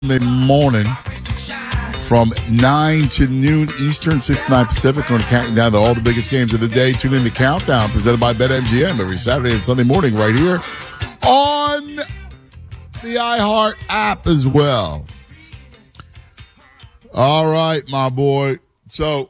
Monday morning from 9 to noon Eastern, 6 to 9 Pacific. Going to count down to all the biggest games of the day. Tune in to Countdown, presented by BetMGM every Saturday and Sunday morning right here on the iHeart app as well. All right, my boy. So,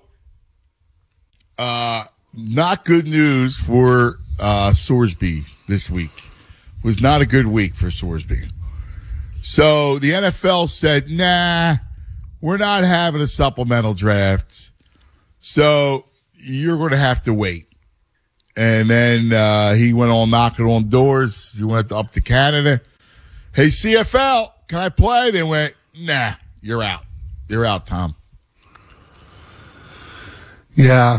not good news for Sorsby this week. It was not a good week for Sorsby. So the NFL said, nah, we're not having a supplemental draft. So you're going to have to wait. And then he went on knocking on doors. He went up to Canada. Hey, CFL, can I play? They went, nah, you're out. You're out, Tom. Yeah.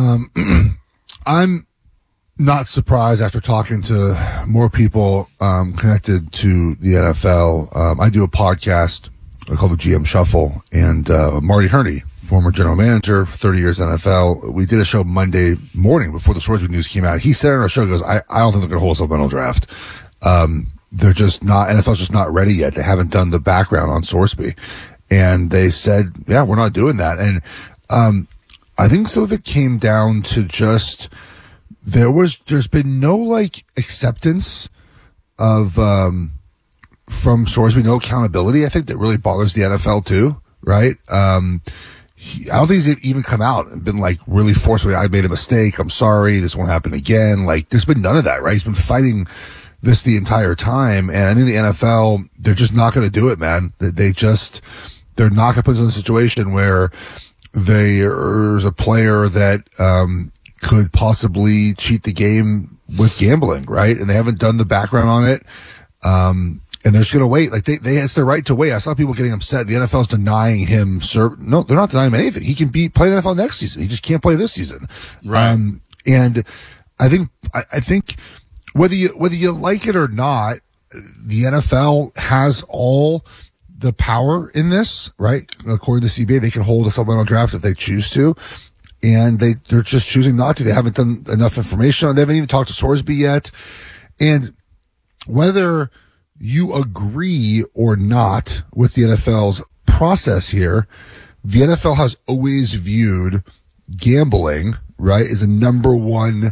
I'm not surprised after talking to more people connected to the NFL. I do a podcast called the GM Shuffle, and Marty Herney, former general manager, 30 years NFL, we did a show Monday morning before the Sorsby news came out. He said on our show, he goes, I don't think they're going to hold a supplemental draft. They're just not, NFL's just not ready yet. They haven't done the background on Sorsby. And they said, yeah, we're not doing that. And I think some of it came down to just there's been no like acceptance of from Sorsby, no accountability. I think that really bothers the NFL too, right? I don't think he's even come out and been like really forcefully, I made a mistake, I'm sorry, this won't happen again. Like there's been none of that, right? He's been fighting this the entire time, and I think the NFL, they're just not going to do it, man. They're not going to put us in a situation where there's a player that could possibly cheat the game with gambling, right? And they haven't done the background on it. And they're just going to wait. Like it's their right to wait. I saw people getting upset. The NFL's denying him. No, they're not denying him anything. He can play the NFL next season. He just can't play this season. Right. And I think whether you like it or not, the NFL has all the power in this, right? According to the CBA, they can hold a supplemental draft if they choose to. And they're just choosing not to. They haven't done enough information on it. They haven't even talked to Sorsby yet. And whether you agree or not with the NFL's process here, the NFL has always viewed gambling, right, as a number one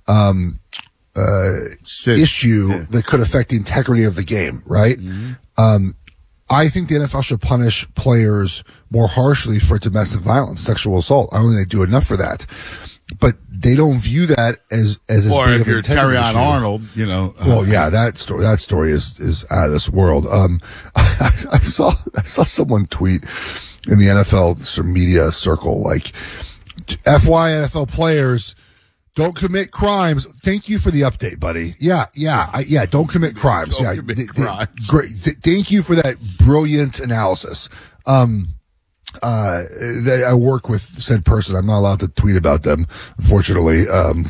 issue that could affect the integrity of the game, right? Mm-hmm. I think the NFL should punish players more harshly for domestic violence, sexual assault. I don't think they do enough for that. But they don't view that as or if you're Terrion Arnold, you know. Well, yeah, that story is out of this world. I saw someone tweet in the NFL sort of media circle like, FY NFL players, don't commit crimes. Thank you for the update, buddy. Yeah. Don't commit crimes. Don't commit crimes. Great. Thank you for that brilliant analysis. I work with said person. I'm not allowed to tweet about them, unfortunately.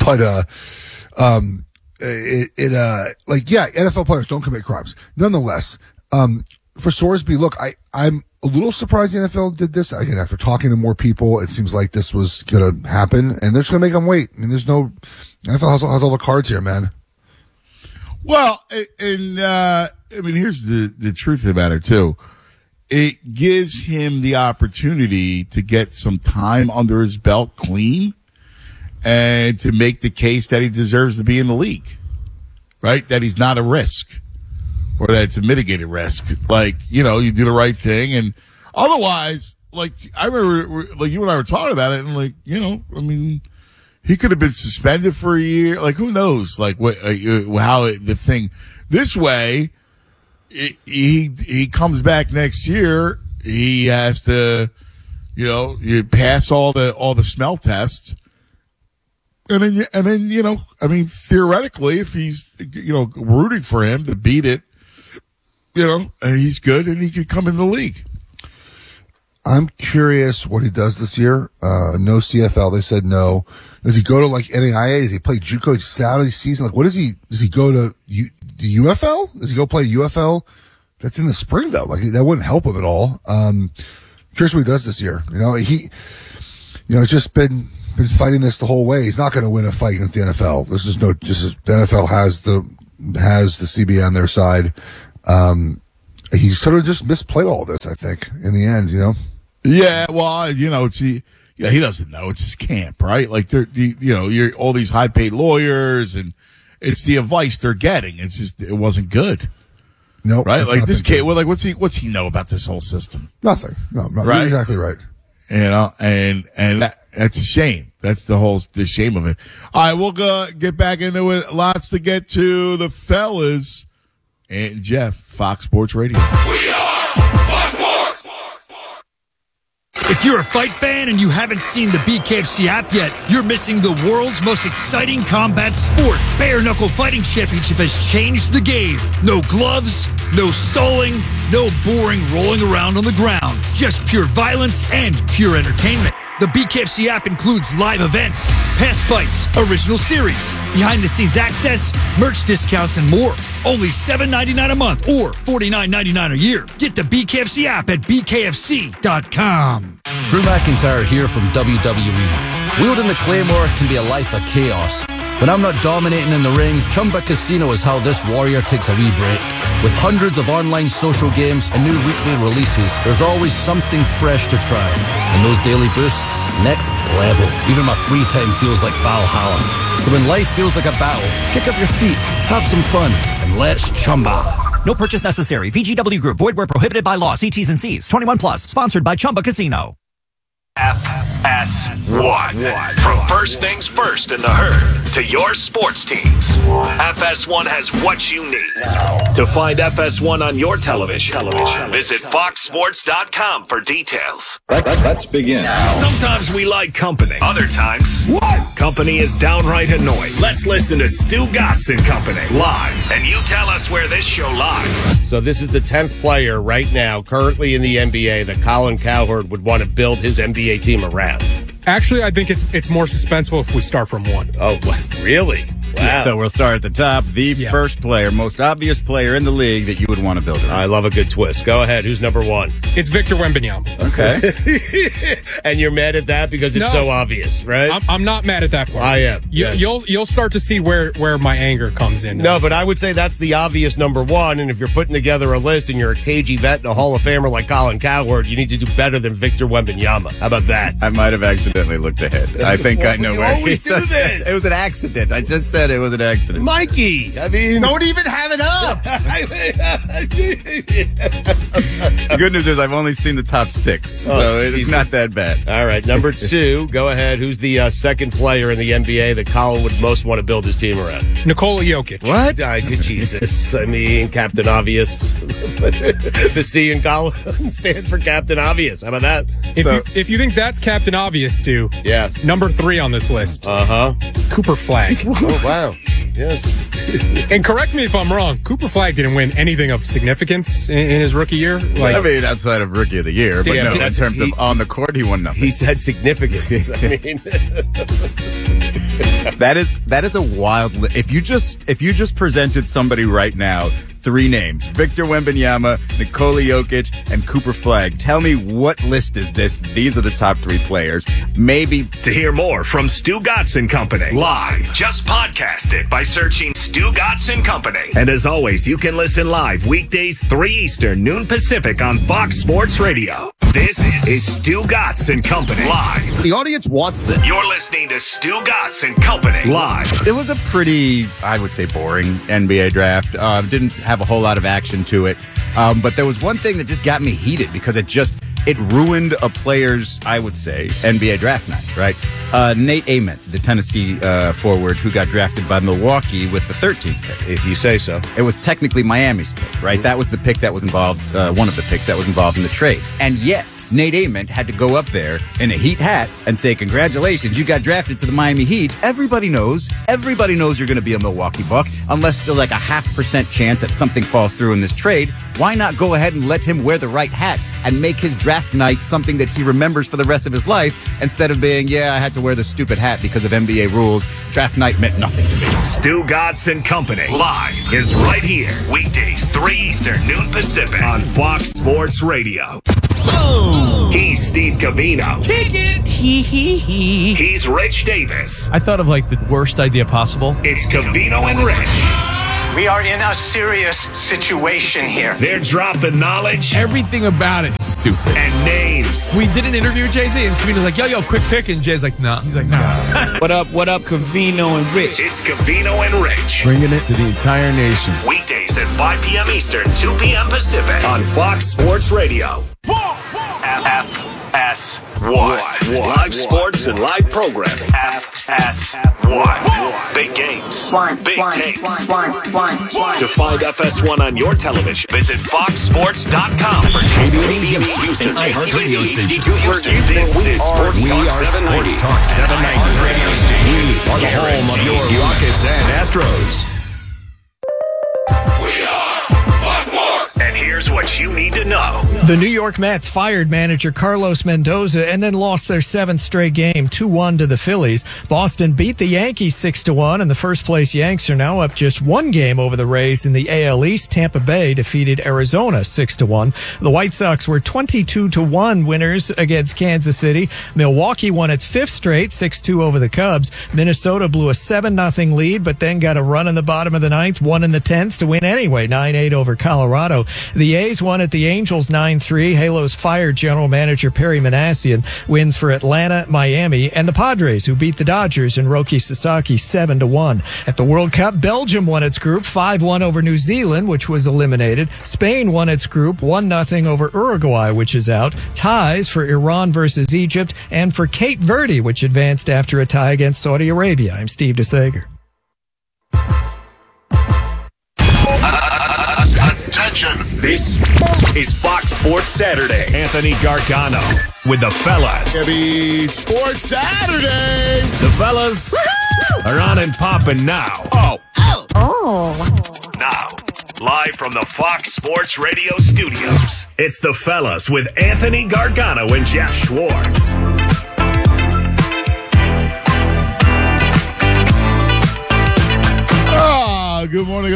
NFL players don't commit crimes. Nonetheless, for Sorsby, look, I'm a little surprised the NFL did this. Again, after talking to more people, it seems like this was going to happen, and they're just going to make them wait. I mean, NFL has all the cards here, man. Well, and here's the truth of the matter, too. It gives him the opportunity to get some time under his belt clean and to make the case that he deserves to be in the league, right? That he's not a risk. Or that it's a mitigated risk. Like, you know, you do the right thing. And otherwise, like, I remember, like, you and I were talking about it, and, like, you know, I mean, he could have been suspended for a year. Like, who knows? Like, the thing. This way, he comes back next year. He has to, you know, you pass all the smell tests. And then, you know, I mean, theoretically, if he's, you know, rooting for him to beat it, you know, he's good and he could come in the league. I'm curious what he does this year. No CFL. They said no. Does he go to like NAIA? Does he play JUCO Saturday season? Like, what is he? Does he go to the UFL? Does he go play UFL? That's in the spring though. Like that wouldn't help him at all. Curious what he does this year. You know, it's just been fighting this the whole way. He's not going to win a fight against the NFL. The NFL has the CBA on their side. he sort of just misplayed all this, I think, in the end, Yeah, well, he doesn't know. It's his camp, right? Like, you're all these high-paid lawyers, and it's the advice they're getting. It's just, it wasn't good. Nope. Right? Like, this kid, well, like, what's he know about this whole system? Nothing. No, right? You're exactly right. And that's a shame. That's the shame of it. All right, we'll get back into it. Lots to get to. The fellas and Jeff, Fox Sports Radio. We are Fox Sports. If you're a fight fan and you haven't seen the BKFC app yet, you're missing the world's most exciting combat sport. Bare Knuckle Fighting Championship has changed the game. No gloves, no stalling, no boring rolling around on the ground. Just pure violence and pure entertainment. The BKFC app includes live events, past fights, original series, behind-the-scenes access, merch discounts, and more. Only $7.99 a month or $49.99 a year. Get the BKFC app at bkfc.com. Drew McIntyre here from WWE. Wielding the Claymore can be a life of chaos. When I'm not dominating in the ring, Chumba Casino is how this warrior takes a wee break. With hundreds of online social games and new weekly releases, there's always something fresh to try. And those daily boosts, next level. Even my free time feels like Valhalla. So when life feels like a battle, kick up your feet, have some fun, and let's Chumba. No purchase necessary. VGW Group. Void where prohibited by law. See T's and C's. 21 plus. Sponsored by Chumba Casino. FS1. From first things first in the herd to your sports teams, FS1 has what you need. To find FS1 on your television, visit foxsports.com for details. Let's begin. Sometimes we like company. Other times, company is downright annoying. Let's listen to Stu Gatz and Company live, and you tell us where this show lies. So this is the 10th player right now, currently in the NBA, that Colin Cowherd would want to build his NBA team around. Actually, I think it's more suspenseful if we start from one. Oh, really? Wow. So we'll start at the top. The first player, most obvious player in the league that you would want to build around. I love a good twist. Go ahead. Who's number one? It's Victor Wembanyama. Okay. And you're mad at that because it's so obvious, right? I'm not mad at that part. I am. You'll start to see where my anger comes in. No, but I would say that's the obvious number one. And if you're putting together a list and you're a KG vet and a Hall of Famer like Colin Cowherd, you need to do better than Victor Wembanyama. How about that? I might have accidentally looked ahead. I think I know where always do this. It was an accident. I just said it was an accident. Mikey, I mean, don't even have it up. The good news is I've only seen the top 6, so it's not that bad. All right, number 2, go ahead. Who's the second player in the NBA that Colin would most want to build his team around? Nikola Jokic. What? Jesus. I mean, Captain Obvious. The C in Colin stands for Captain Obvious. How about that? If you think that's Captain Obvious, Stu, number 3 on this list. Cooper Flagg. Oh, wow. Yes. And correct me if I'm wrong, Cooper Flagg didn't win anything of significance in his rookie year. I mean, outside of Rookie of the Year, but no, in terms of on the court, he won nothing. He said significance. I mean, that is a wild. If you just presented somebody right now, 3 names: Victor Wembanyama, Nikola Jokic, and Cooper Flagg. Tell me, what list is this? These are the top 3 players. Maybe. To hear more from Stu Gatz and Company live, just podcast it by searching Stu Gatz and Company. And as always, you can listen live weekdays 3 Eastern, noon Pacific on Fox Sports Radio. This is Stu Gatz and Company live. The audience wants this. You're listening to Stu Gatz and Company live. It was a pretty, I would say, boring NBA draft. Didn't have a whole lot of action to it. But there was one thing that just got me heated because it ruined a player's, I would say, NBA draft night, right? Nate Ament, the Tennessee forward who got drafted by Milwaukee with the 13th pick. If you say so. It was technically Miami's pick, right? That was the pick that was involved, one of the picks that was involved in the trade. And yet, Nate Ament had to go up there in a Heat hat and say, congratulations, you got drafted to the Miami Heat. Everybody knows you're going to be a Milwaukee Buck, unless there's like a 0.5% chance that something falls through in this trade. Why not go ahead and let him wear the right hat and make his draft night something that he remembers for the rest of his life, instead of being, I had to wear the stupid hat because of NBA rules. Draft night meant nothing to me. Stu Gatz and Company live is right here. Weekdays 3 Eastern, noon Pacific on Fox Sports Radio. He's Steve Covino. Kick it. He's Rich Davis. I thought of like the worst idea possible. It's Covino and Rich. We are in a serious situation here. They're dropping knowledge. Everything about it is stupid. And names. We did an interview with Jay-Z, and Cavino's like, yo, quick pick. And Jay's like, no. He's like, no. What up, Cavino and Rich? It's Cavino and Rich. Bringing it to the entire nation. Weekdays at 5 p.m. Eastern, 2 p.m. Pacific on Fox Sports Radio. FS1. Live sports and live programming. FS1. Big games. Big takes. To find FS1 on your television, visit foxsports.com. For KBN Houston, iHeartRadio station. This is Sports Talk 790. Sports Talk 790 radio station. We are the home of your Rockets and Astros. We are Fox Sports. And here's what you need to know. The New York Mets fired manager Carlos Mendoza and then lost their 7th straight game, 2-1 to the Phillies. Boston beat the Yankees 6-1, and the first-place Yanks are now up just 1 game over the Rays in the AL East. Tampa Bay defeated Arizona 6-1. The White Sox were 22-1 winners against Kansas City. Milwaukee won its 5th straight, 6-2 over the Cubs. Minnesota blew a 7-0 lead, but then got a run in the bottom of the 9th, 1 in the 10th to win anyway, 9-8 over Colorado. The A's won at the Angels 9-3. Halos fired general manager Perry Manassian. Wins for Atlanta, Miami, and the Padres, who beat the Dodgers and Roki Sasaki 7-1. At the World Cup, Belgium won its group 5-1 over New Zealand, which was eliminated. Spain won its group 1-0 over Uruguay, which is out. Ties for Iran versus Egypt and for Cape Verde, which advanced after a tie against Saudi Arabia. I'm Steve DeSager. Attention. This is Fox Sports Saturday. Anthony Gargano with the fellas. Happy Sports Saturday. The fellas are on and popping now. Now, live from the Fox Sports Radio studios, it's the fellas with Anthony Gargano and Jeff Schwartz. Good morning.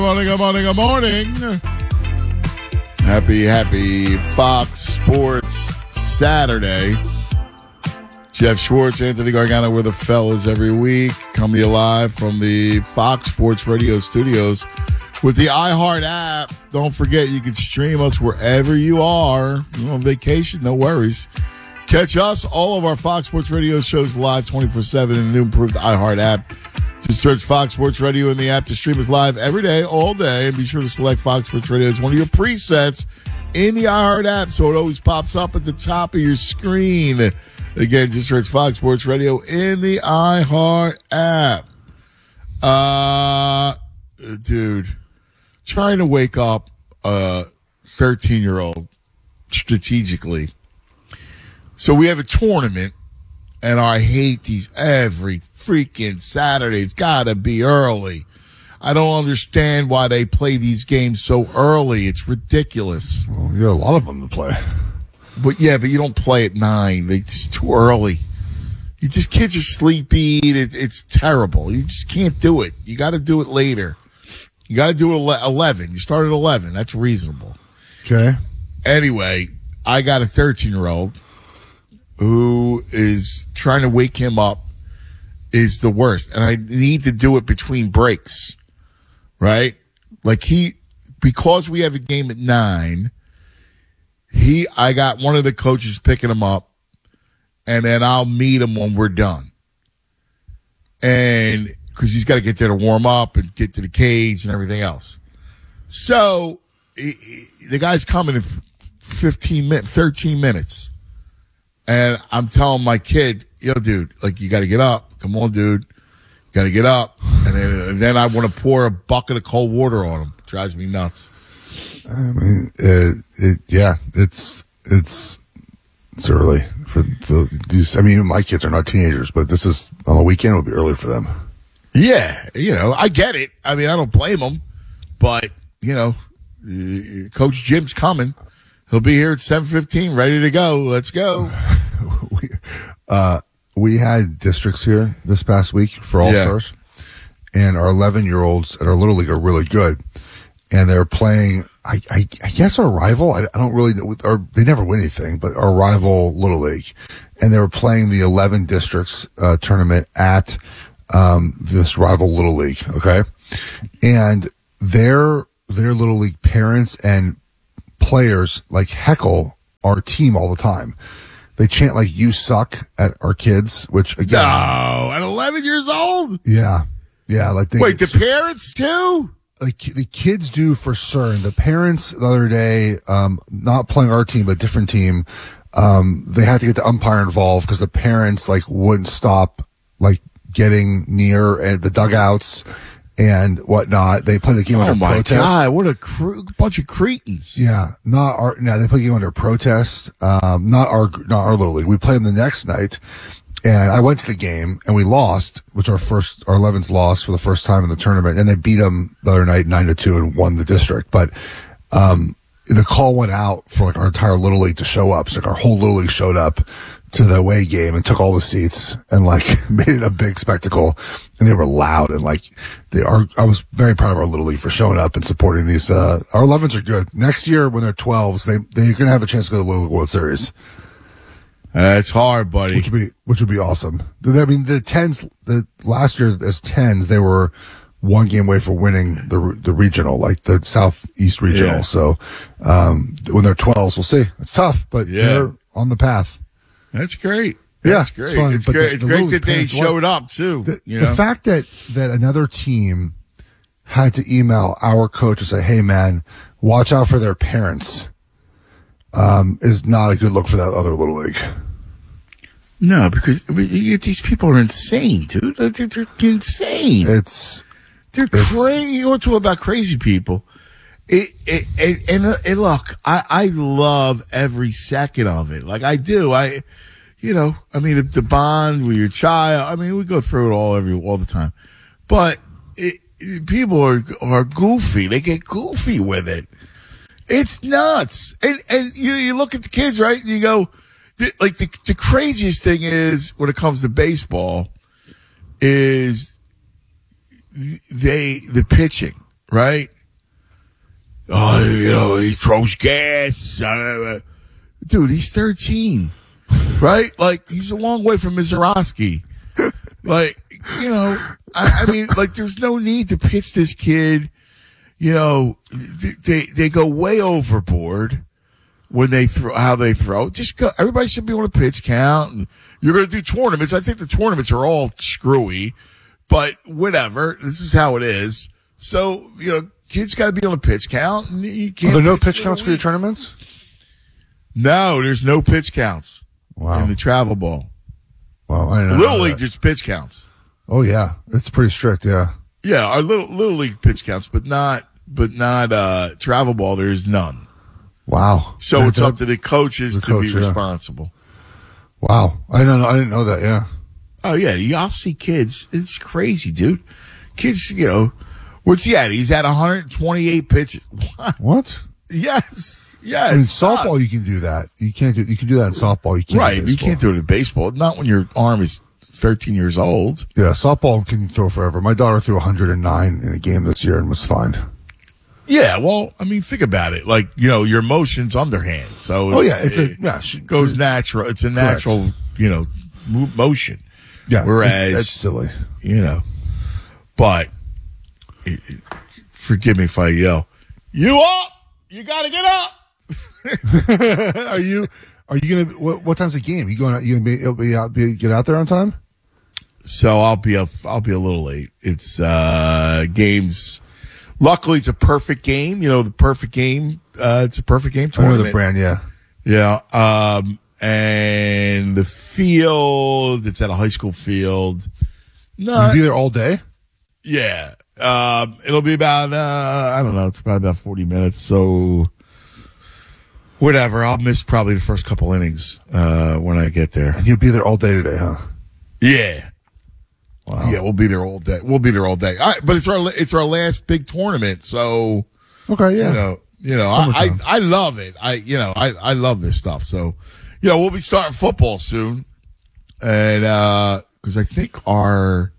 Happy Fox Sports Saturday. Jeff Schwartz, Anthony Gargano, we're the fellas every week. Coming to you live from the Fox Sports Radio studios with the iHeart app. Don't forget, you can stream us wherever you are. You're on vacation, no worries. Catch us, all of our Fox Sports Radio shows live 24/7 in the new improved iHeart app. Just search Fox Sports Radio in the app to stream us live every day, all day. And be sure to select Fox Sports Radio as one of your presets in the iHeart app so it always pops up at the top of your screen. Again, just search Fox Sports Radio in the iHeart app. Dude, trying to wake up a 13-year-old strategically. So we have a tournament, and I hate these every freaking Saturday. It's got to be early. I don't understand why they play these games so early. It's ridiculous. Well, you got a lot of them to play. But you don't play at 9. It's too early. Kids are sleepy. It's terrible. You just can't do it. You got to do it later. You got to do it 11. You start at 11. That's reasonable. Okay. Anyway, I got a 13-year-old who is trying to wake him up is the worst. And I need to do it between breaks, right? Like because we have a game at 9, I got one of the coaches picking him up, and then I'll meet him when we're done. And because he's got to get there to warm up and get to the cage and everything else. So the guy's coming in 13 minutes. And I'm telling my kid, yo, dude, like, you got to get up. Come on, dude. You got to get up. And then I want to pour a bucket of cold water on him. It drives me nuts. I mean, it's early for these. I mean, my kids are not teenagers, but this is on the weekend. It'll be early for them. Yeah, I get it. I mean, I don't blame them, but Coach Jim's coming. He'll be here at 7:15, ready to go. Let's go. We had districts here this past week for All-Stars, and our 11-year-olds at our Little League are really good, and they're playing. I guess our rival. I don't really know. They never win anything, but our rival Little League, and they were playing the 11 districts tournament at this rival Little League. Okay, and their Little League parents and players like heckle our team all the time. They chant like "you suck" at our kids, which again, no, at 11 years old. Yeah. Like wait, the parents too? Like the kids do for certain. The parents the other day, not playing our team but a different team, they had to get the umpire involved because the parents like wouldn't stop like getting near the dugouts and whatnot. They play the game under protest. Oh my God, what a bunch of cretins. Yeah, they play the game under protest. Not our Little League. We played them the next night, and I went to the game and we lost, which our 11s lost for the first time in the tournament, and they beat them the other night 9-2 and won the district. But the call went out for like our entire Little League to show up. So like our whole Little League showed up to the away game and took all the seats and like made it a big spectacle, and they were loud and like I was very proud of our Little League for showing up and supporting these. Our 11s are good. Next year when they're 12s, they're going to have a chance to go to the Little League World Series. It's hard, buddy. Which would be awesome. I mean, the 10s, last year as 10s, they were one game away for winning the regional, like the Southeast regional. Yeah. So, when they're 12s, we'll see. It's tough, but they're on the path. That's great. That's great. It's fun. It's great. It's great that they showed up too. The fact that another team had to email our coach and say, "Hey, man, watch out for their parents," is not a good look for that other Little League. No, because these people are insane, dude. They're insane. They're crazy. You want to talk about crazy people? And look, I love every second of it. Like I do. I mean, the bond with your child. I mean, we go through it all the time. But people are goofy. They get goofy with it. It's nuts. And you look at the kids, right? And you go, like the craziest thing is when it comes to baseball is the pitching, right? Oh, he throws gas. Dude, he's 13, right? Like, he's a long way from Mizorowski. Like, I mean, like, there's no need to pitch this kid. They go way overboard when they throw, how they throw. Just go, everybody should be on a pitch count. And you're going to do tournaments. I think the tournaments are all screwy, but whatever. This is how it is. So, kids got to be on a pitch count. And you can't. Are there no pitch counts for your tournaments? No, there's no pitch counts. Wow. In the travel ball. Wow, I know. Little League just pitch counts. Oh yeah, it's pretty strict. Yeah. Yeah, our little League pitch counts, but not travel ball. There's none. Wow. So it's up to the coaches to be responsible. Wow, I didn't know that. Yeah. Oh yeah, y'all see kids. It's crazy, dude. Kids, what's he at? He's at 128 pitches. What? Yes. In softball, you can do that. You can do that in softball. You can't. Right. You can't do it in baseball. Not when your arm is 13 years old. Yeah. Softball can throw forever. My daughter threw 109 in a game this year and was fine. Yeah. Well, I mean, think about it. Like, your motion's underhand. So. Oh yeah. It goes natural. It's a natural, motion. Yeah. Whereas. That's silly. But forgive me if I yell, "You up? You got to get up." Are you gonna? What time's the game? You gonna get out there on time? So I'll be a little late. It's games. Luckily, it's a perfect game. The perfect game. It's a perfect game tournament. I know the brand. Yeah. Yeah. And the field. It's at a high school field. No, you'll be there all day. Yeah. It'll be about I don't know. It's probably about 40 minutes. So. Whatever, I'll miss probably the first couple innings when I get there. And you'll be there all day today, huh? Yeah. Wow. Yeah, we'll be there all day. But it's our last big tournament, so okay, yeah. I love it. I love this stuff. So, we'll be starting football soon, and because I think we're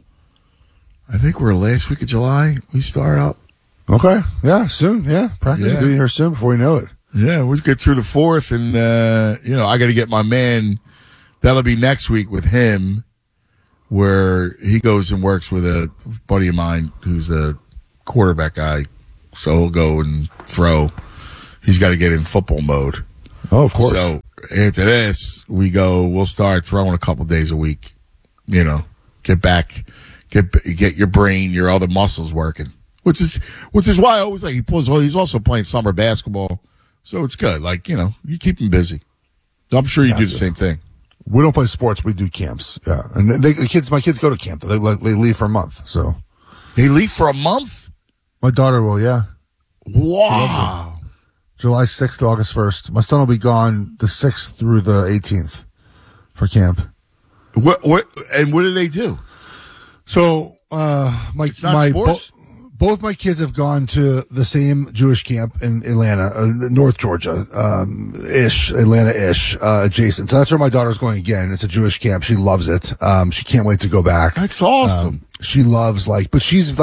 last week of July we start up. Okay, yeah, soon, yeah. Practice will be here soon before we know it. Yeah, we'll get through the 4th, and I got to get my man. That'll be next week with him, where he goes and works with a buddy of mine who's a quarterback guy so he'll go and throw. He's got to get in football mode. Oh, of course. So into this, we'll start throwing a couple days a week. Get back, get your brain, your other muscles working. Which is why I always like he's also playing summer basketball, so it's good. Like you keep him busy. I'm sure you do the same thing. We don't play sports. We do camps. Yeah, and my kids go to camp. They leave for a month. So they leave for a month. My daughter will. Yeah. Wow. July 6th to August 1st. My son will be gone the 6th through the 18th for camp. What do they do? So both my kids have gone to the same Jewish camp in Atlanta, North Georgia, Atlanta-ish, adjacent. So that's where my daughter's going again. It's a Jewish camp. She loves it. She can't wait to go back. That's awesome. She loves but she's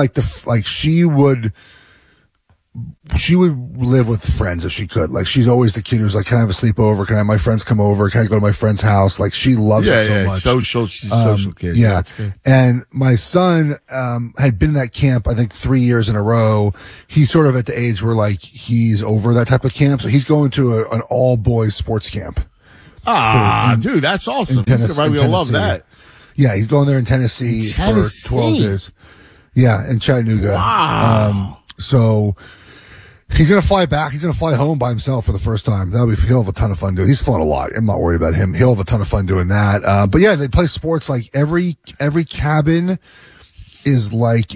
she would live with friends if she could. Like, she's always the kid who's like, can I have a sleepover? Can I have my friends come over? Can I go to my friend's house? Like, she loves it so much. She's a social kid. Yeah. That's good. And my son, had been in that camp, I think 3 years in a row. He's sort of at the age where like, he's over that type of camp. So he's going to an all boys sports camp. Dude, that's awesome. Tennessee. We love that. Yeah. He's going there in Tennessee for 12 days. Yeah. In Chattanooga. Wow. So he's going to fly back. He's going to fly home by himself for the first time. He'll have a ton of fun doing. He's flown a lot. I'm not worried about him. He'll have a ton of fun doing that. But yeah, they play sports. Like every cabin is like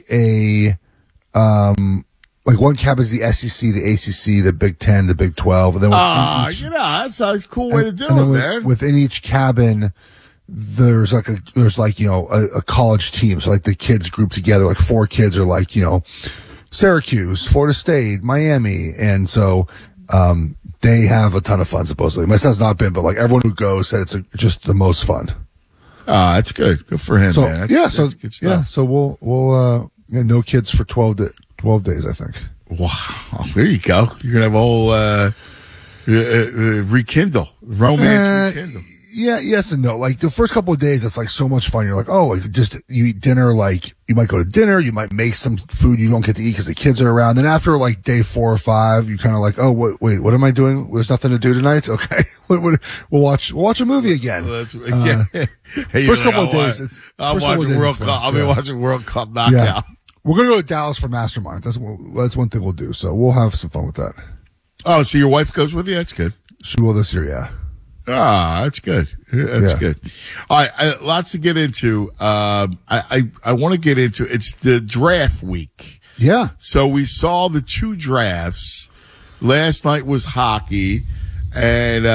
like one cabin is the SEC, the ACC, the Big 10, the Big 12. And then that's a cool way to do it, man. Within each cabin, there's a college team. So like the kids group together, like 4 kids are like, Syracuse, Florida State, Miami. And so, they have a ton of fun, supposedly. My son's not been, but like everyone who goes said it's just the most fun. That's good. Good for him, man. That's good stuff. Yeah. So we'll no kids for 12 days, I think. Wow. There you go. You're going to have a whole, rekindle. Romance rekindle. Yeah, yes and no. Like the first couple of days, it's like so much fun. You're like, you eat dinner. Like you might go to dinner. You might make some food you don't get to eat because the kids are around. Then after like day 4 or 5, you kind of like, wait, what am I doing? There's nothing to do tonight. Okay, we'll watch a movie again. First couple of days, I'm watching World Cup. I'll be watching World Cup knockout. Yeah. We're gonna go to Dallas for Mastermind. That's one thing we'll do. So we'll have some fun with that. Oh, so your wife goes with you? That's good. She will this year. Yeah. That's good. That's good. All right. Lots to get into. I want to get into, it's the draft week. Yeah. So we saw the 2 drafts. Last night was hockey and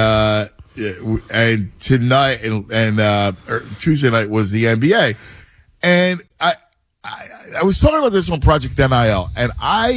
tonight and Tuesday night was the NBA. And I was talking about this on Project NIL, and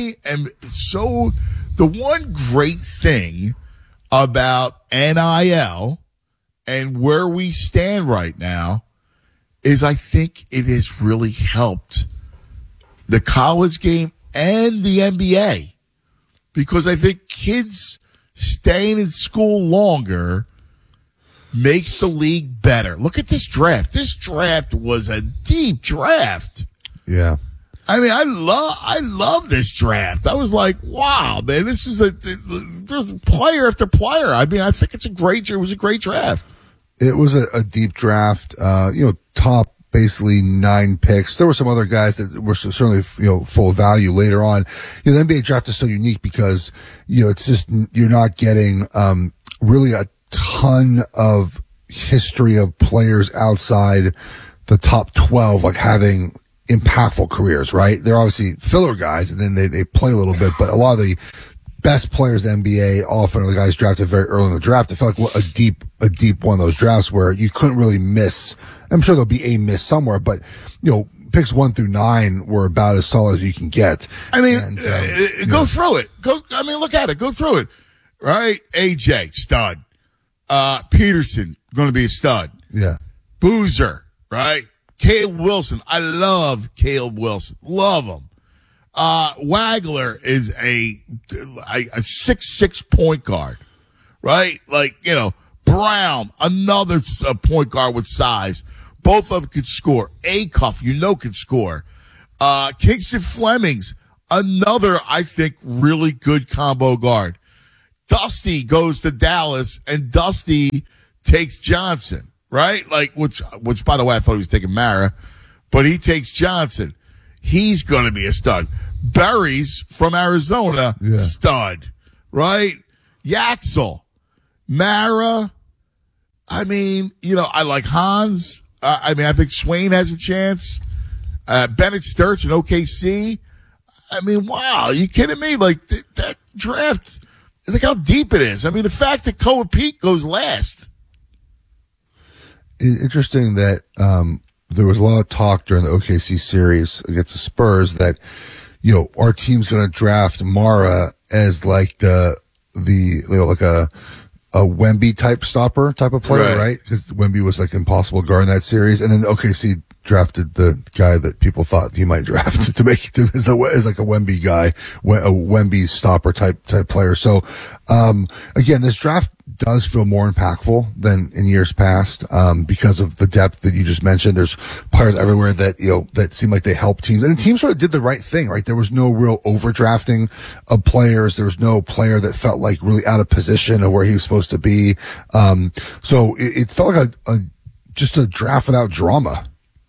the one great thing about NIL and where we stand right now is I think it has really helped the college game and the NBA, because I think kids staying in school longer makes the league better. Look at this draft. This draft was a deep draft. Yeah. I mean, I love this draft. I was like, wow, man, this is there's player after player. I mean, I think it was a great draft. It was a deep draft, top basically 9 picks. There were some other guys that were certainly, full value later on. The NBA draft is so unique because, it's just, you're not getting, really a ton of history of players outside the top 12, like having impactful careers, right? They're obviously filler guys and then they play a little bit, but a lot of the best players in the NBA often are the guys drafted very early in the draft. It felt like a deep one of those drafts where you couldn't really miss. I'm sure there'll be a miss somewhere, but picks 1 through 9 were about as solid as you can get. I mean, go through it. Look at it. Go through it. Right? AJ, stud. Peterson, going to be a stud. Yeah. Boozer, right? Caleb Wilson. I love Caleb Wilson. Love him. Wagler is a 6'6" point guard, right? Like, Brown, another point guard with size. Both of them could score. Acuff, could score. Kingston Fleming's another, I think, really good combo guard. Dusty goes to Dallas, and Dusty takes Johnson, right? Like, which by the way, I thought he was taking Mara, but he takes Johnson. He's going to be a stud. Berry's from Arizona, stud, right? Yaxel, Mara. I mean, I like Hans. I think Swain has a chance. Bennett Sturts in OKC. I mean, wow, are you kidding me? Like, that draft, look how deep it is. I mean, the fact that Koa Pete goes last. It's interesting that there was a lot of talk during the OKC series against the Spurs that, our team's going to draft Mara as like like a Wemby type stopper type of player, right? Because Wemby was like impossible guard in that series. And then OKC drafted the guy that people thought he might draft to make it as like a Wemby guy, a Wemby stopper type player. So, again, this draft does feel more impactful than in years past, because of the depth that you just mentioned. There's players everywhere that, that seem like they help teams, and the team sort of did the right thing, right? There was no real overdrafting of players. There was no player that felt like really out of position of where he was supposed to be. So it felt like just a draft without drama.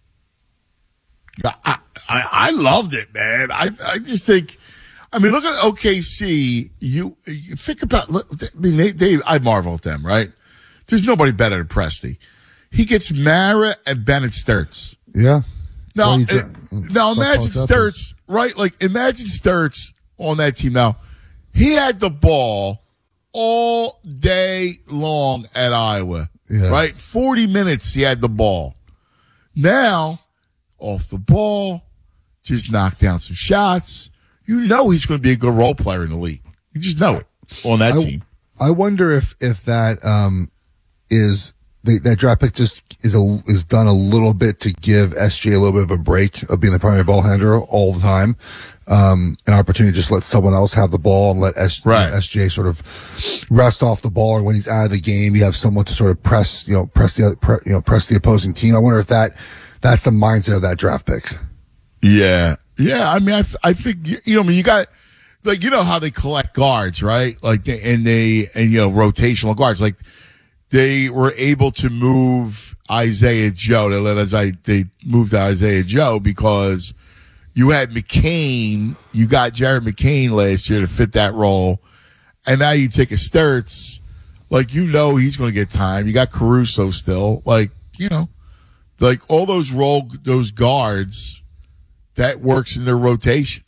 I loved it, man. I just think, look at OKC. You think about, I marvel at them, right? There's nobody better than Presti. He gets Mara and Bennett Sturts. Yeah. Now imagine Sturts, right? Like, imagine Sturts on that team. Now, he had the ball all day long at Iowa, right? 40 minutes he had the ball. Now, off the ball, just knock down some shots. He's going to be a good role player in the league. You just know it on that team. I wonder if that is that draft pick just is done a little bit to give SJ a little bit of a break of being the primary ball handler all the time. An opportunity to just let someone else have the ball and let SJ sort of rest off the ball, or when he's out of the game, you have someone to sort of press the opposing team. I wonder if that's the mindset of that draft pick. Yeah. Yeah. I think, you got, like, how they collect guards, right? Like, rotational guards. Like, they were able to move Isaiah Joe. They moved Isaiah Joe because you had McCain. You got Jared McCain last year to fit that role. And now you take a Sturts. Like, he's going to get time. You got Caruso still. Like, like all those guards, that works in their rotation.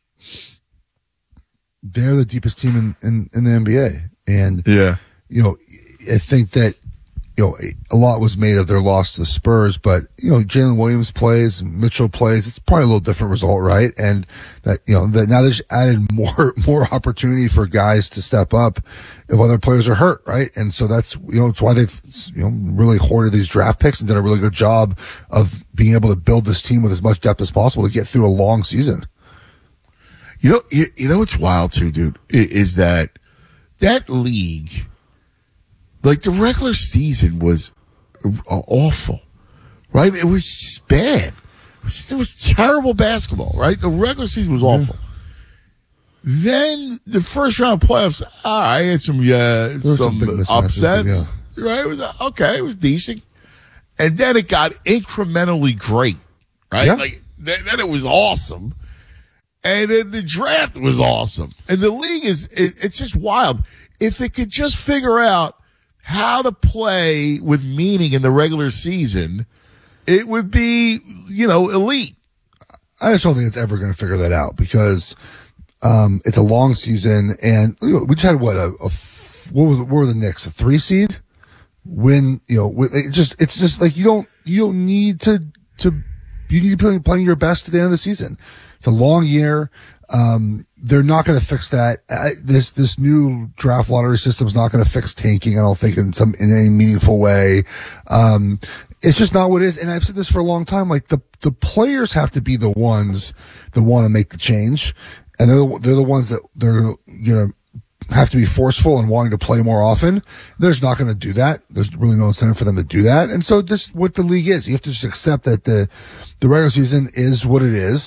They're the deepest team in the NBA. And, I think that, a lot was made of their loss to the Spurs, but, Jalen Williams plays, Mitchell plays. It's probably a little different result, right? And that, that now they just added more opportunity for guys to step up if other players are hurt, right? And so that's, it's why they've, really hoarded these draft picks and done a really good job of being able to build this team with as much depth as possible to get through a long season. What's wild too, dude, is that league, like, the regular season was awful, right? It was just bad. It was terrible basketball, right? The regular season was awful. Then the first round of playoffs, all right, had some upsets, right? It was okay. It was decent. And then it got incrementally great, right? Yeah. Like, then it was awesome. And then the draft was awesome. And the league it's just wild. If it could just figure out how to play with meaning in the regular season, it would be, elite. I just don't think it's ever going to figure that out because it's a long season, and we just had what were the Knicks, a 3 seed? When it's just like you don't need to you need to be playing your best at the end of the season. It's a long year. They're not going to fix that. This new draft lottery system is not going to fix tanking, I don't think, in any meaningful way. It's just not what it is. And I've said this for a long time. Like, the players have to be the ones that want to make the change, and they're the ones that they're have to be forceful and wanting to play more often. There's not going to do that. There's really no incentive for them to do that. And so this what the league is. You have to just accept that the regular season is what it is.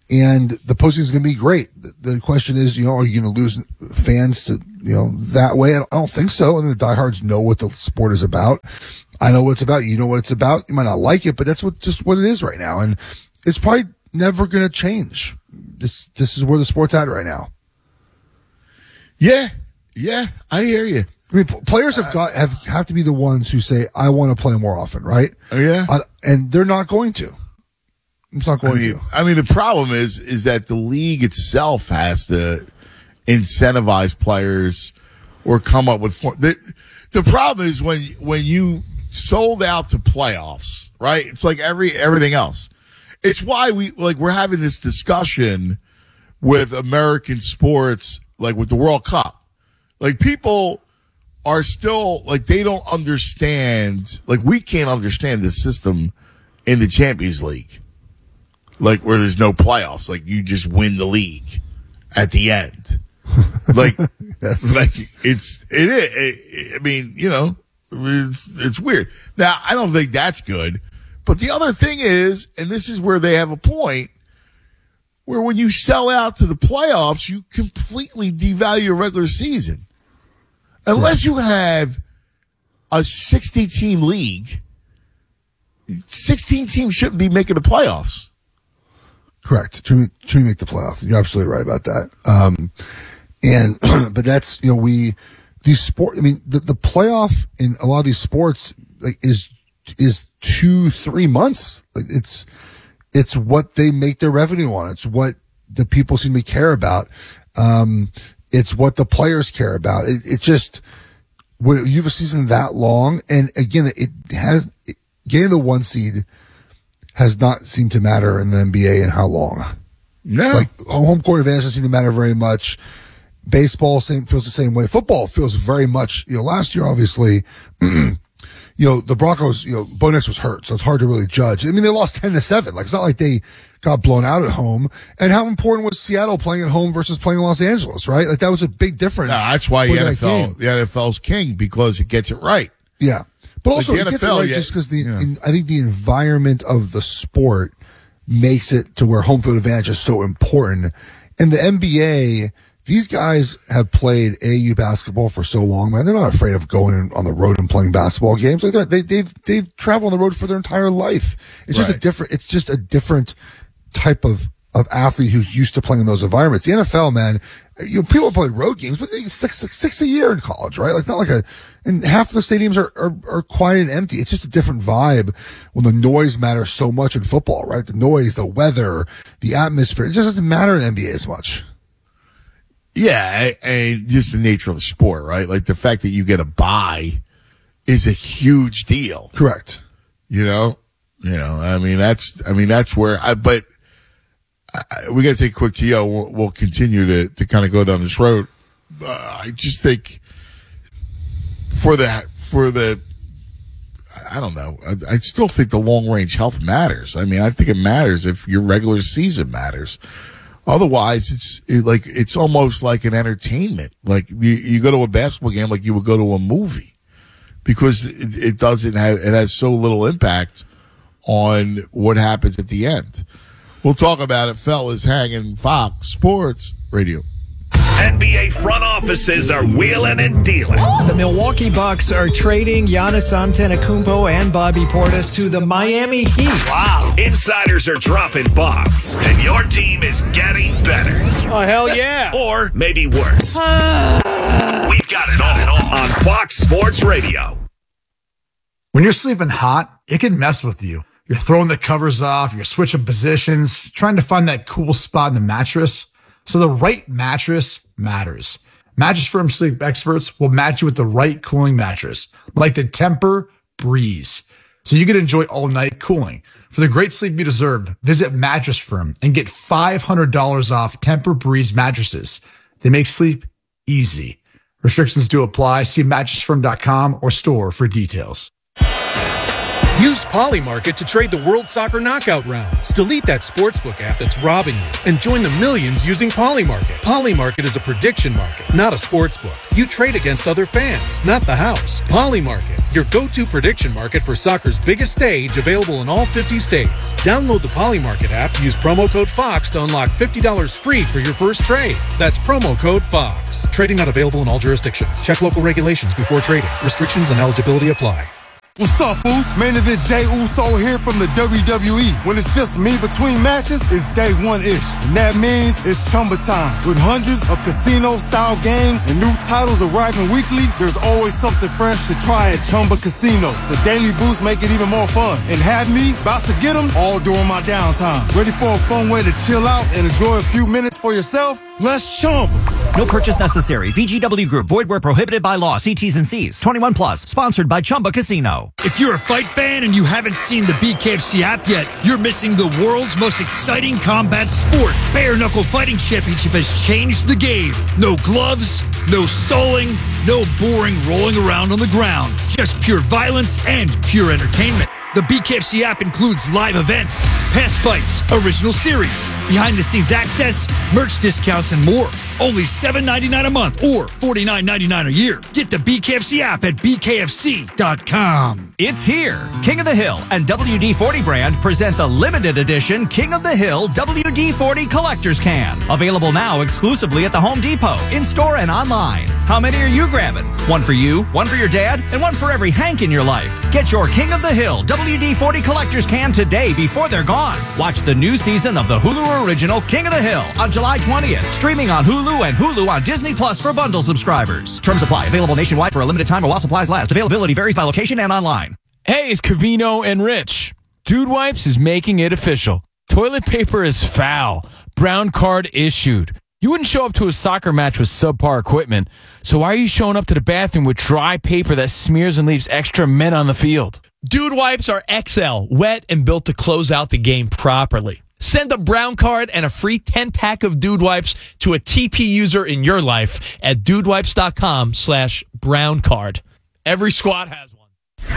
And the postseason is going to be great. The question is, are you going to lose fans to, that way? I don't think so. And the diehards know what the sport is about. I know what it's about. You know what it's about. You might not like it, but that's just what it is right now. And it's probably never going to change. This is where the sport's at right now. Yeah, I hear you. I mean, players have to be the ones who say, "I want to play more often," right? Oh yeah, and they're not going to. It's not going to. I mean, the problem is that the league itself has to incentivize players or come up with the problem is when you sold out to playoffs, right? It's like everything else. It's why we're having this discussion with American sports, like with the World Cup. Like, people are still, like, they don't understand, like, we can't understand the system in the Champions League. Like, where there's no playoffs. Like, you just win the league at the end. Like, yes. Like, it is. I mean, it's weird. Now, I don't think that's good. But the other thing is, and this is where they have a point, where when you sell out to the playoffs, you completely devalue your regular season. Unless you have a 60-team league, 16 teams shouldn't be making the playoffs. Correct. To make the playoff. You're absolutely right about that. But that's, these sport, I mean, the playoff in a lot of these sports, like, is 2-3 months. Like, it's what they make their revenue on. It's what the people seem to care about. It's what the players care about. It just, when you have a season that long, and again, getting the 1 seed has not seemed to matter in the NBA in how long. No. Like, home court advantage doesn't seem to matter very much. Baseball feels the same way. Football feels very much, last year, obviously, the Broncos, Bo Nix was hurt, so it's hard to really judge. I mean, they lost 10-7. Like, it's not like they got blown out at home. And how important was Seattle playing at home versus playing in Los Angeles, right? Like, that was a big difference. No, that's why the NFL's king, because it gets it right. Yeah. But also, like, it gets it right just because I think the environment of the sport makes it to where home field advantage is so important. In the NBA, these guys have played AAU basketball for so long, man. They're not afraid of going on the road and playing basketball games. Like, they've traveled on the road for their entire life. It's just a different type of athlete who's used to playing in those environments. The NFL, man, people play road games, but they get six a year in college, right? Like, it's not like and half of the stadiums are quiet and empty. It's just a different vibe when the noise matters so much in football, right? The noise, the weather, the atmosphere. It just doesn't matter in the NBA as much. Yeah, and just the nature of the sport, right? Like, the fact that you get a bye is a huge deal. Correct. I mean, that's where we got to take a quick TO. We'll continue to kind of go down this road. I just think for the, I don't know. I still think the long range health matters. I mean, I think it matters if your regular season matters. Otherwise, it's almost like an entertainment. Like, you go to a basketball game like you would go to a movie, because it has so little impact on what happens at the end. We'll talk about it, fellas. Hanging Fox Sports Radio. NBA front offices are wheeling and dealing. The Milwaukee Bucks are trading Giannis Antetokounmpo and Bobby Portis to the Miami Heat. Wow. Insiders are dropping bombs, and your team is getting better. Oh, hell yeah. Or maybe worse. We've got it all on Fox Sports Radio. When you're sleeping hot, it can mess with you. You're throwing the covers off, you're switching positions, trying to find that cool spot in the mattress. So the right mattress matters. Mattress Firm sleep experts will match you with the right cooling mattress, like the Tempur-Breeze, so you can enjoy all-night cooling. For the great sleep you deserve, visit Mattress Firm and get $500 off Tempur-Breeze mattresses. They make sleep easy. Restrictions do apply. See mattressfirm.com or store for details. Use Polymarket to trade the World Soccer Knockout rounds. Delete that sportsbook app that's robbing you and join the millions using Polymarket. Polymarket is a prediction market, not a sportsbook. You trade against other fans, not the house. Polymarket, your go-to prediction market for soccer's biggest stage, available in all 50 states. Download the Polymarket app, use promo code FOX to unlock $50 free for your first trade. That's promo code FOX. Trading not available in all jurisdictions. Check local regulations before trading. Restrictions and eligibility apply. What's up, Foos? Main event Jey Uso here from the WWE. When it's just me between matches, it's day one-ish. And that means it's Chumba time. With hundreds of casino-style games and new titles arriving weekly, there's always something fresh to try at Chumba Casino. The daily boosts make it even more fun. And have me about to get them all during my downtime. Ready for a fun way to chill out and enjoy a few minutes for yourself? Let's Chumba. No purchase necessary. VGW Group. Void where prohibited by law. See T's and C's. 21 plus. Sponsored by Chumba Casino. If you're a fight fan and you haven't seen the BKFC app yet, you're missing the world's most exciting combat sport. Bare Knuckle Fighting Championship has changed the game. No gloves, no stalling, no boring rolling around on the ground. Just pure violence and pure entertainment. The BKFC app includes live events, past fights, original series, behind-the-scenes access, merch discounts, and more. Only $7.99 a month or $49.99 a year. Get the BKFC app at bkfc.com. It's here. King of the Hill and WD-40 brand present the limited edition King of the Hill WD-40 Collector's Can. Available now exclusively at the Home Depot, in-store and online. How many are you grabbing? One for you, one for your dad, and one for every Hank in your life. Get your King of the Hill WD-40 Collector's Can today before they're gone. Watch the new season of the Hulu original King of the Hill on July 20th. Streaming on Hulu and Hulu on Disney Plus for bundle subscribers. Terms apply. Available nationwide for a limited time while supplies last. Availability varies by location and online. Hey, it's Covino and Rich. Dude Wipes is making it official. Toilet paper is foul. Brown card issued. You wouldn't show up to a soccer match with subpar equipment, so why are you showing up to the bathroom with dry paper that smears and leaves extra men on the field? Dude Wipes are XL, wet and built to close out the game properly. Send a brown card and a free 10-pack of Dude Wipes to a TP user in your life at dudewipes.com/brown card. Every squad has one.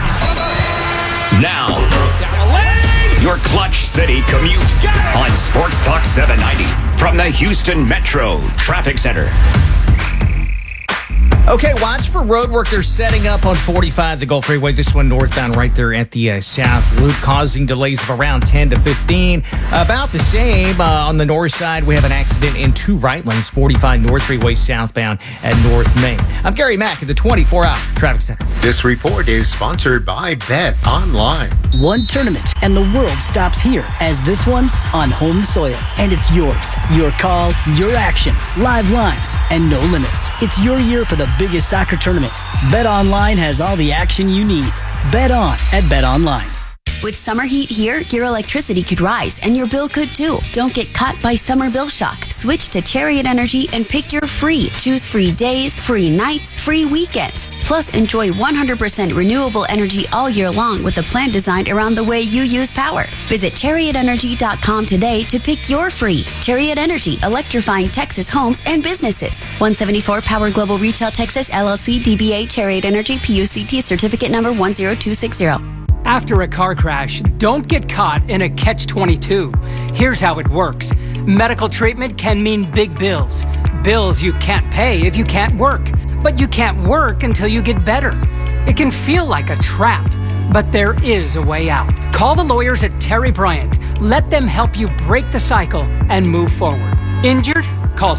Now, your Clutch City commute on Sports Talk 790 from the Houston Metro Traffic Center. Okay, watch for road work. They're setting up on 45, the Gulf Freeway. This one northbound right there at the south loop, causing delays of around 10 to 15. About the same on the north side. We have an accident in two right lanes, 45 North Freeway southbound at North Main. I'm Gary Mack at the 24-hour Traffic Center. This report is sponsored by Bet Online. One tournament and the world stops here, as this one's on home soil. And it's yours. Your call, your action, live lines, and no limits. It's your year for the biggest soccer tournament. Bet Online has all the action you need. Bet on at Bet Online. With summer heat here, your electricity could rise and your bill could too. Don't get caught by summer bill shock. Switch to Chariot Energy and pick your free. Choose free days, free nights, free weekends. Plus, enjoy 100% renewable energy all year long with a plan designed around the way you use power. Visit ChariotEnergy.com today to pick your free. Chariot Energy, electrifying Texas homes and businesses. 174 Power Global Retail Texas, LLC, DBA Chariot Energy, PUCT, certificate number 10260. After a car crash, don't get caught in a catch-22. Here's how it works. Medical treatment can mean big bills. Bills you can't pay if you can't work. But you can't work until you get better. It can feel like a trap, but there is a way out. Call the lawyers at Terry Bryant. Let them help you break the cycle and move forward. Injured? Call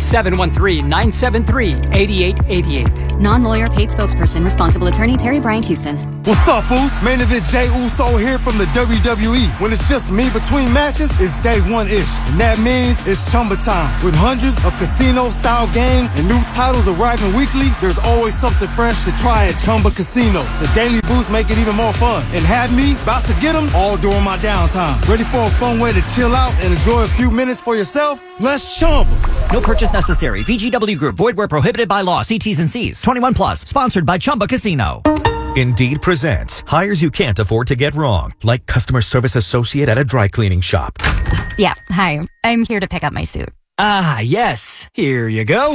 713-973-8888. Non-lawyer paid spokesperson, responsible attorney Terry Bryant, Houston. What's up, Foos? Main event Jey Uso here from the WWE. When it's just me between matches, it's day one-ish. And that means it's Chumba time. With hundreds of casino-style games and new titles arriving weekly, there's always something fresh to try at Chumba Casino. The daily boosts make it even more fun. And have me about to get them all during my downtime. Ready for a fun way to chill out and enjoy a few minutes for yourself? Let's Chumba. No purchase necessary. VGW Group. Void where prohibited by law. See T's and C's. 21 plus. Sponsored by Chumba Casino. Indeed presents hires you can't afford to get wrong, like customer service associate at a dry cleaning shop. Yeah, hi. I'm here to pick up my suit. Ah, yes. Here you go.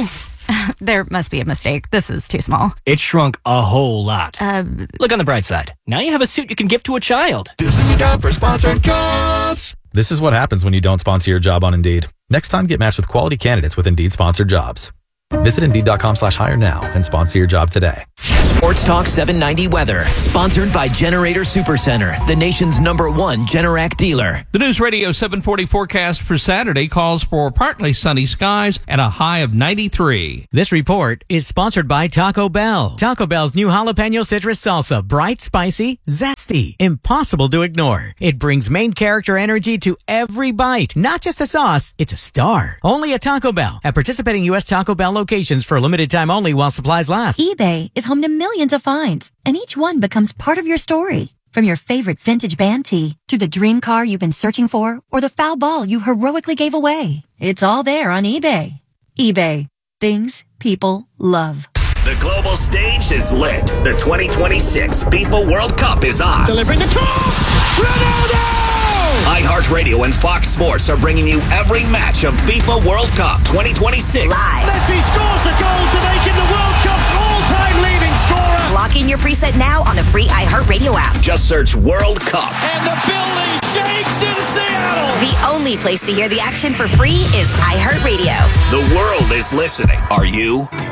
There must be a mistake. This is too small. It shrunk a whole lot. Look on the bright side. Now you have a suit you can gift to a child. This is your job for sponsored jobs. This is what happens when you don't sponsor your job on Indeed. Next time, get matched with quality candidates with Indeed sponsored jobs. Visit Indeed.com/hire now and sponsor your job today. Sports Talk 790 weather, sponsored by Generator Supercenter, the nation's #1 Generac dealer. The News Radio 740 forecast for Saturday calls for partly sunny skies and a high of 93. This report is sponsored by Taco Bell. Taco Bell's new jalapeno citrus salsa, bright, spicy, zesty, impossible to ignore. It brings main character energy to every bite. Not just a sauce, it's a star. Only at Taco Bell. At participating U.S. Taco Bell locations for a limited time only while supplies last. eBay is home to millions of finds, and each one becomes part of your story. From your favorite vintage band tee, to the dream car you've been searching for, or the foul ball you heroically gave away. It's all there on eBay. eBay. Things people love. The global stage is lit. The 2026 FIFA World Cup is on. Delivering the cross! Ronaldo! iHeartRadio and Fox Sports are bringing you every match of FIFA World Cup 2026. Live. Messi scores the goal to make him the World Cup's all-time leading scorer. Lock in your preset now on the free iHeartRadio app. Just search World Cup. And the building shakes in Seattle. The only place to hear the action for free is iHeartRadio. The world is listening. Are you?